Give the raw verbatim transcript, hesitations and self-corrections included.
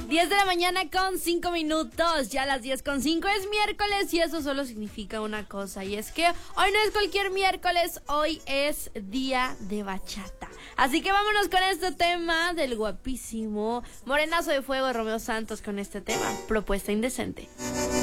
diez de la mañana con cinco minutos, ya las diez con cinco es miércoles y eso solo significa una cosa, y es que hoy no es cualquier miércoles, hoy es día de bachata. Así que vámonos con este tema del guapísimo Morenazo de Fuego, Romeo Santos, con este tema, Propuesta Indecente.